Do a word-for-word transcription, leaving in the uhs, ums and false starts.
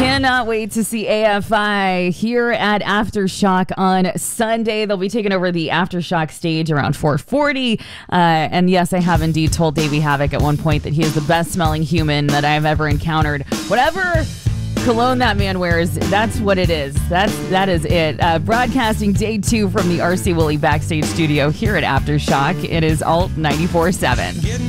Cannot wait to see A F I here at Aftershock on Sunday. They'll be taking over the Aftershock stage around four forty. Uh, and yes, I have indeed told Davey Havoc at one point that he is the best smelling human that I've ever encountered. Whatever cologne that man wears, that's what it is. That's, that is it. Uh, broadcasting day two from the R C Willey Backstage Studio here at Aftershock. It is Alt ninety-four point seven.